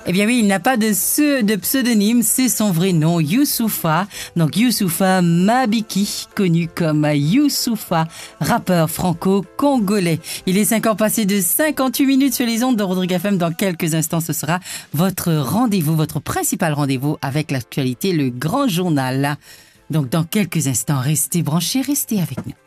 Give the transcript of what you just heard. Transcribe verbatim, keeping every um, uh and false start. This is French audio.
Eh bien oui, il n'a pas de, ce, de pseudonyme, c'est son vrai nom, Youssoupha. Donc Youssoupha Mabiki, connu comme Youssoupha, rappeur franco-congolais. Il est cinq ans passé de cinquante-huit minutes sur les ondes de Rodrigue F M. Dans quelques instants, ce sera votre rendez-vous, votre principal rendez-vous avec l'actualité, le grand journal. Donc dans quelques instants, restez branchés, restez avec nous.